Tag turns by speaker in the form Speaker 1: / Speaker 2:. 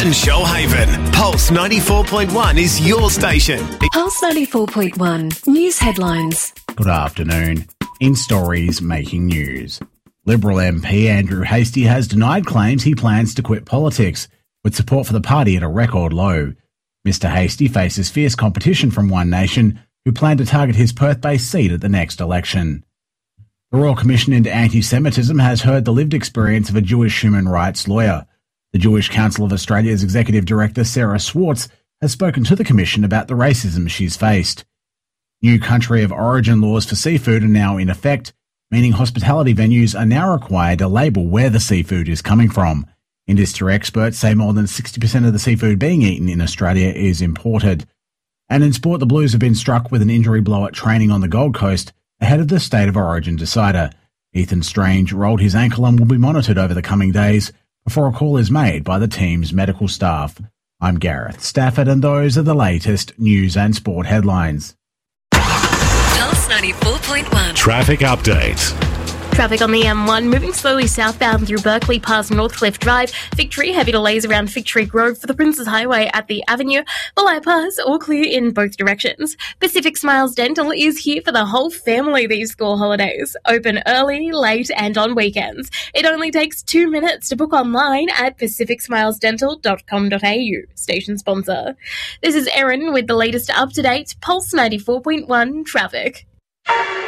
Speaker 1: and Shoalhaven. Pulse 94.1 is your station.
Speaker 2: Pulse 94.1 News headlines.
Speaker 3: Good afternoon. In stories making news, Liberal MP Andrew Hastie has denied claims he plans to quit politics, with support for the party at a record low. Mr Hastie faces fierce competition from One Nation, who plan to target his Perth-based seat at the next election. The Royal Commission into Anti-Semitism has heard the lived experience of a Jewish human rights lawyer. The Jewish Council of Australia's Executive Director Sarah Swartz has spoken to the Commission about the racism she's faced. New country of origin laws for seafood are now in effect, meaning hospitality venues are now required to label where the seafood is coming from. Industry experts say more than 60% of the seafood being eaten in Australia is imported. And in sport, the Blues have been struck with an injury blow at training on the Gold Coast ahead of the State of Origin decider. Ethan Strange rolled his ankle and will be monitored over the coming days before a call is made by the team's medical staff. I'm Gareth Stafford, and those are the latest news and sport headlines.
Speaker 2: Pulse 94.1
Speaker 1: Traffic update.
Speaker 4: Traffic on the M1 moving slowly southbound through Berkeley past Northcliffe Drive. Victory, heavy delays around Victory Grove for the Princes Highway at the Avenue. Malaya Pass, all clear in both directions. Pacific Smiles Dental is here for the whole family these school holidays. Open early, late and on weekends. It only takes 2 minutes to book online at pacificsmilesdental.com.au. Station sponsor. This is Erin with the latest up-to-date Pulse 94.1 traffic.